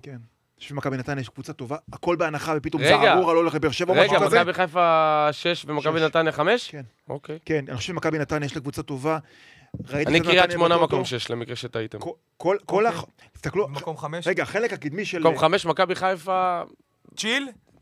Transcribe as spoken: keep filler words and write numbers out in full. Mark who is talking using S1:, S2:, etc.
S1: כן. שמכבי נתניה יש קבוצה טובה, הכל בהנחה, ופתאום זערורה לא הולך לבאר שבע או משהו כזה.
S2: רגע, מכבי חיפה שש ומכבי נתניה חמש?
S1: כן.
S2: אוקיי.
S1: כן, אני חושב שמכבי נתניה יש לה קבוצה טובה.
S2: אני קריית שמונה מקום שש, למקרה שטעיתם.
S1: כל, תסתכלו,
S3: מקום חמש.
S1: רגע, החלק הקדמי של...
S2: מקום חמש, מכבי חיפה...
S3: צ'יל?